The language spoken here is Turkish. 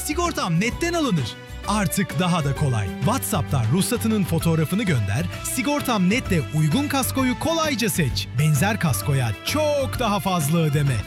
Sigortam netten alınır. Artık daha da kolay. WhatsApp'tan ruhsatının fotoğrafını gönder, Sigortam Net'le uygun kaskoyu kolayca seç. Benzer kaskoya çok daha fazla ödeme.